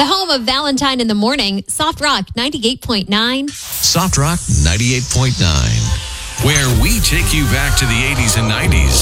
The home of Valentine in the Morning, Soft Rock 98.9. Soft Rock 98.9, where we take you back to the 80s and 90s.